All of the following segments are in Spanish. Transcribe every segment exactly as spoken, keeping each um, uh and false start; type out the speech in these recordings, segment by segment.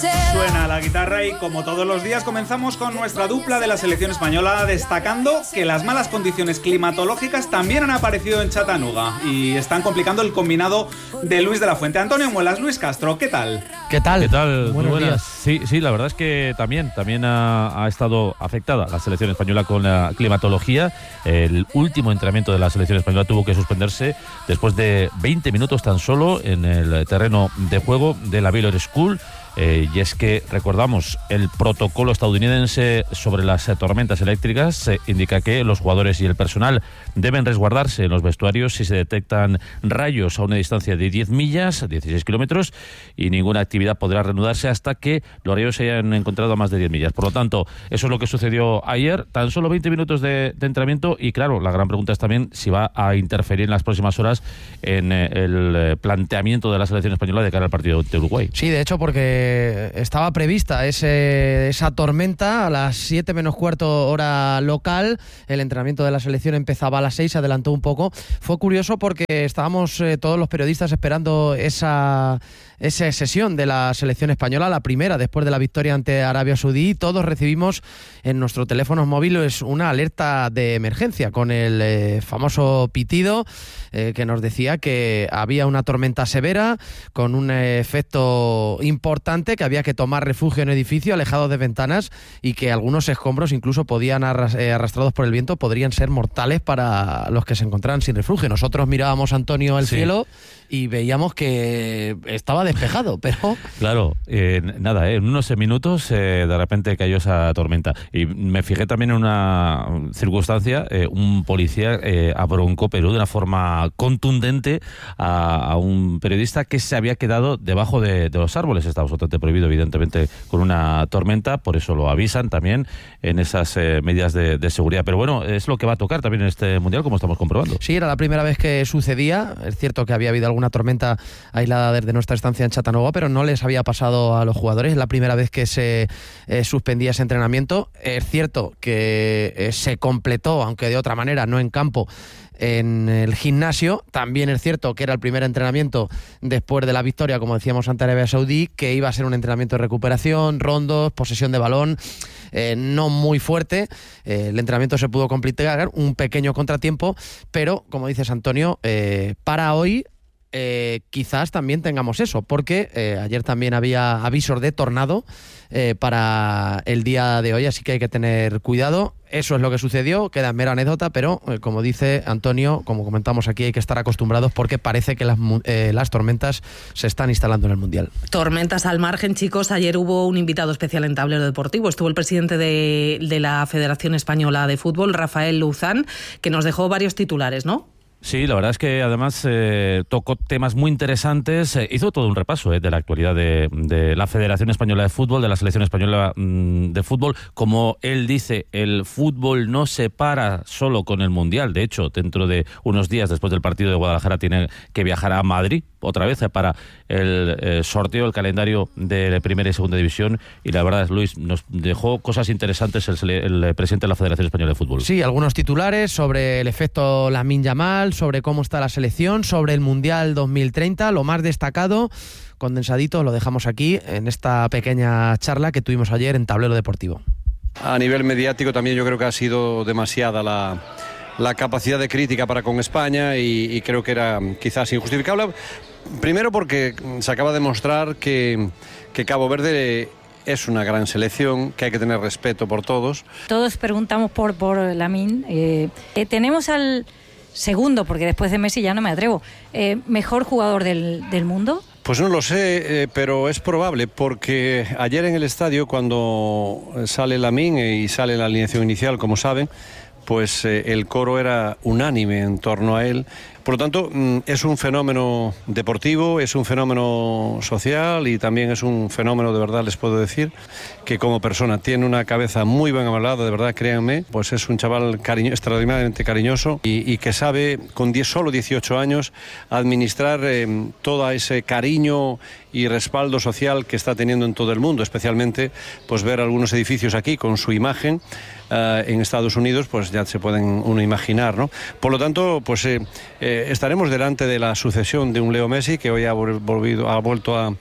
Suena la guitarra y como todos los días comenzamos con nuestra dupla de la selección española, destacando que las malas condiciones climatológicas también han aparecido en Chattanooga y están complicando el combinado de Luis de la Fuente. Antonio Muelas, Luis Castro, ¿qué tal? ¿Qué tal? ¿Qué tal? Buenos Muy buenas. días. Sí, sí, la verdad es que también, también ha, ha estado afectada la selección española con la climatología. El último entrenamiento de la selección española tuvo que suspenderse después de veinte minutos tan solo en el terreno de juego de la Baylor School. Eh, y es que, recordamos, el protocolo estadounidense sobre las eh, tormentas eléctricas eh, indica que los jugadores y el personal deben resguardarse en los vestuarios si se detectan rayos a una distancia de diez millas, dieciséis kilómetros, y ninguna actividad podrá reanudarse hasta que los rayos se hayan encontrado a más de diez millas. Por lo tanto, eso es lo que sucedió ayer, tan solo veinte minutos de, de entrenamiento, y claro, la gran pregunta es también si va a interferir en las próximas horas en eh, el eh, planteamiento de la selección española de cara al partido de Uruguay. Sí, de hecho, porque estaba prevista ese, esa tormenta a las siete menos cuarto hora local. El entrenamiento de la selección empezaba a las seis, se adelantó un poco. Fue curioso porque estábamos eh, todos los periodistas esperando esa, esa sesión de la selección española, la primera después de la victoria ante Arabia Saudí. Todos recibimos en nuestros teléfonos móviles una alerta de emergencia con el eh, famoso pitido eh, que nos decía que había una tormenta severa con un efecto importante, que había que tomar refugio en edificio alejado de ventanas y que algunos escombros, incluso podían arras- eh, arrastrados por el viento, podrían ser mortales para los que se encontraran sin refugio. Nosotros mirábamos, Antonio, el Sí. cielo y veíamos que estaba despejado, pero... Claro, eh, nada, eh, en unos minutos eh, de repente cayó esa tormenta. Y me fijé también en una circunstancia, eh, un policía eh, abroncó Perú de una forma contundente a, a un periodista que se había quedado debajo de, de los árboles. Estaba absolutamente prohibido, evidentemente, con una tormenta, por eso lo avisan también en esas eh, medidas de, de seguridad. Pero bueno, es lo que va a tocar también en este Mundial, como estamos comprobando. Sí, era la primera vez que sucedía. Es cierto que había habido alguna tormenta aislada desde nuestra estancia en Chattanooga, pero no les había pasado a los jugadores. Es la primera vez que se eh, suspendía ese entrenamiento. Es cierto que eh, se completó, aunque de otra manera, no en campo, en el gimnasio. También es cierto que era el primer entrenamiento después de la victoria, como decíamos, ante Arabia Saudí, que iba a ser un entrenamiento de recuperación, rondos, posesión de balón, eh, no muy fuerte. Eh, el entrenamiento se pudo completar, un pequeño contratiempo, pero, como dices, Antonio, eh, para hoy Eh, quizás también tengamos eso, porque eh, ayer también había avisos de tornado eh, para el día de hoy, así que hay que tener cuidado. Eso es lo que sucedió, queda en mera anécdota, pero eh, como dice Antonio, como comentamos aquí, hay que estar acostumbrados porque parece que las, eh, las tormentas se están instalando en el Mundial. Tormentas al margen, chicos. Ayer hubo un invitado especial en Tablero Deportivo. Estuvo el presidente de, de la Federación Española de Fútbol, Rafael Luzán, que nos dejó varios titulares, ¿no? Sí, la verdad es que además eh, tocó temas muy interesantes, eh, hizo todo un repaso eh, de la actualidad de, de la Federación Española de Fútbol, de la Selección Española mmm, de Fútbol. Como él dice, el fútbol no se para solo con el Mundial. De hecho, dentro de unos días después del partido de Guadalajara tiene que viajar a Madrid otra vez eh, para el eh, sorteo, el calendario de Primera y Segunda División. Y la verdad, Luis, nos dejó cosas interesantes el, el presidente de la Federación Española de Fútbol. Sí, algunos titulares sobre el efecto Lamine Yamal, sobre cómo está la selección, sobre el Mundial dos mil treinta, lo más destacado, condensadito, lo dejamos aquí en esta pequeña charla que tuvimos ayer en Tablero Deportivo. A nivel mediático también yo creo que ha sido demasiada la, la capacidad de crítica para con España y, y creo que era quizás injustificable. Primero porque se acaba de demostrar que, que Cabo Verde es una gran selección, que hay que tener respeto por todos. Todos preguntamos por, por Lamine. Eh, eh, tenemos al segundo, porque después de Messi ya no me atrevo, eh, mejor jugador del, del mundo. Pues no lo sé, eh, pero es probable, porque ayer en el estadio, cuando sale Lamine y sale la alineación inicial, como saben, pues eh, el coro era unánime en torno a él. Por lo tanto, es un fenómeno deportivo, es un fenómeno social y también es un fenómeno, de verdad, les puedo decir, que como persona tiene una cabeza muy bien amalada, de verdad, créanme, pues es un chaval cariño, extraordinariamente cariñoso y, y que sabe, con diez, solo dieciocho años, administrar eh, todo ese cariño y respaldo social que está teniendo en todo el mundo, especialmente pues ver algunos edificios aquí con su imagen. Uh, en Estados Unidos, pues ya se pueden uno imaginar, ¿no? Por lo tanto, pues eh, eh, estaremos delante de la sucesión de un Leo Messi que hoy ha volvido, ha vuelto a,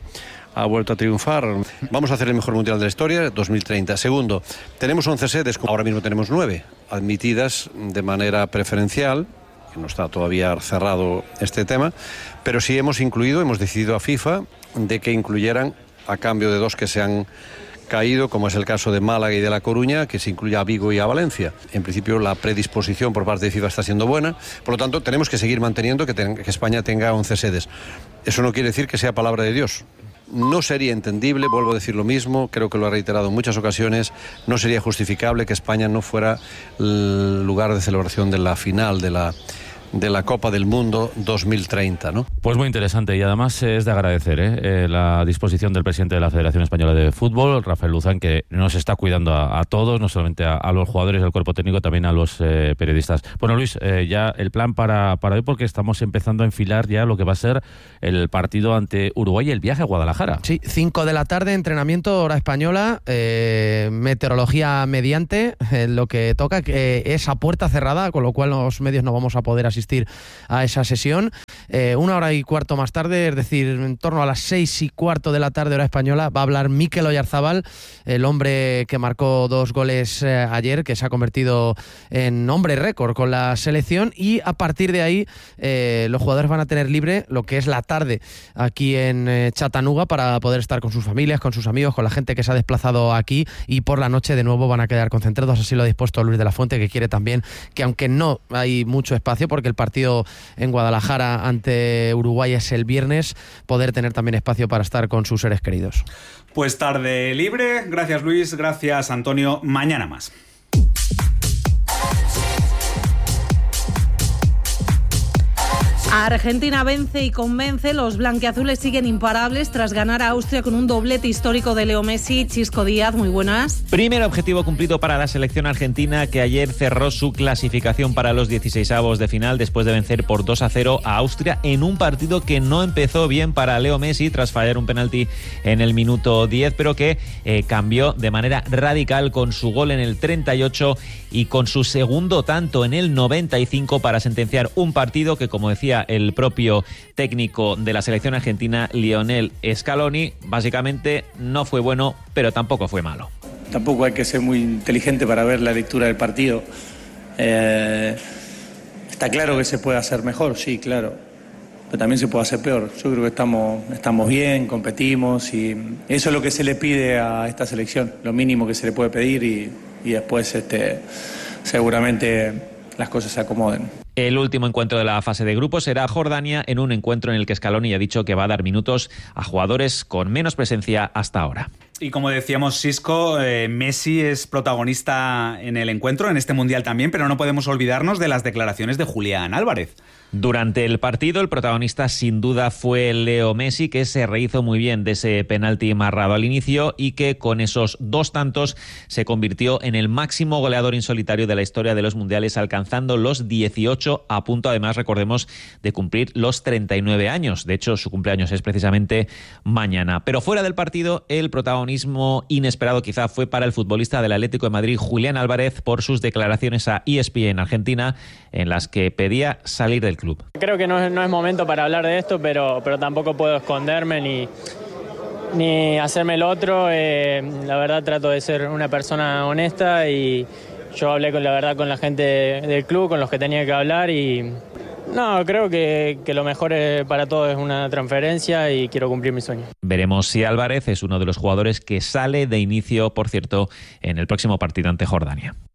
ha vuelto a triunfar. Vamos a hacer el mejor mundial de la historia, dos mil treinta. Segundo, tenemos once sedes, ahora mismo tenemos nueve, admitidas de manera preferencial, que no está todavía cerrado este tema, pero sí hemos incluido, hemos decidido a FIFA de que incluyeran, a cambio de dos que se han caído, como es el caso de Málaga y de La Coruña, que se incluya a Vigo y a Valencia. En principio la predisposición por parte de FIFA está siendo buena, por lo tanto tenemos que seguir manteniendo que, ten, que España tenga once sedes. Eso no quiere decir que sea palabra de Dios. No sería entendible, vuelvo a decir lo mismo, creo que lo he reiterado en muchas ocasiones, no sería justificable que España no fuera el lugar de celebración de la final de la de la Copa del Mundo dos mil treinta, ¿no? Pues muy interesante, y además es de agradecer ¿eh? Eh, la disposición del presidente de la Federación Española de Fútbol, Rafael Luzán, que nos está cuidando a, a todos, no solamente a, a los jugadores del cuerpo técnico, también a los eh, periodistas. Bueno, Luis, eh, ya el plan para, para hoy, porque estamos empezando a enfilar ya lo que va a ser el partido ante Uruguay y el viaje a Guadalajara. Sí, cinco de la tarde, entrenamiento, hora española, eh, meteorología mediante, eh, lo que toca que es a puerta cerrada, con lo cual los medios no vamos a poder asistir a esa sesión. Eh, una hora y cuarto más tarde, es decir, en torno a las seis y cuarto de la tarde, hora española, va a hablar Mikel Oyarzábal, el hombre que marcó dos goles eh, ayer, que se ha convertido en hombre récord con la selección, y a partir de ahí eh, los jugadores van a tener libre lo que es la tarde aquí en eh, Chattanooga para poder estar con sus familias, con sus amigos, con la gente que se ha desplazado aquí, y por la noche de nuevo van a quedar concentrados. Así lo ha dispuesto Luis de la Fuente, que quiere también que, aunque no hay mucho espacio, porque el partido en Guadalajara ante Uruguay es el viernes, poder tener también espacio para estar con sus seres queridos. Pues tarde libre. Gracias, Luis. Gracias, Antonio. Mañana más. Argentina vence y convence, los blanquiazules siguen imparables tras ganar a Austria con un doblete histórico de Leo Messi. Chisco Díaz, muy buenas. Primer objetivo cumplido para la selección argentina, que ayer cerró su clasificación para los dieciseisavos de final después de vencer por dos a cero a Austria en un partido que no empezó bien para Leo Messi tras fallar un penalti en el minuto diez, pero que eh, cambió de manera radical con su gol en el treinta y ocho y con su segundo tanto en el noventa y cinco para sentenciar un partido que, como decía el propio técnico de la selección argentina, Lionel Scaloni, básicamente no fue bueno, pero tampoco fue malo. Tampoco hay que ser muy inteligente para ver la lectura del partido. Eh, está claro que se puede hacer mejor, sí, claro, pero también se puede hacer peor. Yo creo que estamos, estamos bien, competimos, y eso es lo que se le pide a esta selección, lo mínimo que se le puede pedir, y, y después este, seguramente las cosas se acomoden. El último encuentro de la fase de grupos será Jordania, en un encuentro en el que Scaloni ha dicho que va a dar minutos a jugadores con menos presencia hasta ahora. Y como decíamos, Sisco, eh, Messi es protagonista en el encuentro, en este Mundial también, pero no podemos olvidarnos de las declaraciones de Julián Álvarez. Durante el partido, el protagonista sin duda fue Leo Messi, que se rehizo muy bien de ese penalti marrado al inicio y que con esos dos tantos se convirtió en el máximo goleador insolitario de la historia de los mundiales, alcanzando los dieciocho, a punto, además, recordemos, de cumplir los treinta y nueve años. De hecho, su cumpleaños es precisamente mañana. Pero fuera del partido, el protagonismo inesperado quizá fue para el futbolista del Atlético de Madrid, Julián Álvarez, por sus declaraciones a E S P N Argentina, en las que pedía salir del club. Creo que no es, no es momento para hablar de esto, pero, pero tampoco puedo esconderme ni, ni hacerme el otro. Eh, la verdad, trato de ser una persona honesta, y yo hablé con la verdad con la gente del club, con los que tenía que hablar, y no, creo que, que lo mejor para todos es una transferencia y quiero cumplir mi sueño. Veremos si Álvarez es uno de los jugadores que sale de inicio, por cierto, en el próximo partido ante Jordania.